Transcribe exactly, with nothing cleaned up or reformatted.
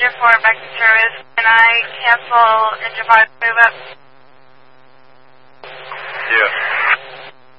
passenger for back to service. Can I cancel engine five move up?